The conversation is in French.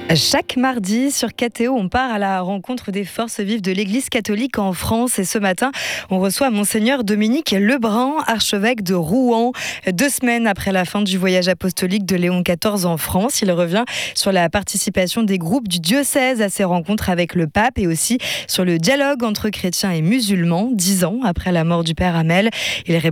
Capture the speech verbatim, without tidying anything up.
Chaque mardi sur K T O, on part à la rencontre des forces vives de l'Église catholique en France. Et ce matin, on reçoit Monseigneur Dominique Lebrun, archevêque de Rouen. Deux semaines après la fin du voyage apostolique de Léon quatorze en France, il revient sur la participation des groupes du diocèse à ces rencontres avec le pape et aussi sur le dialogue entre chrétiens et musulmans, dix ans après la mort du père Hamel. Il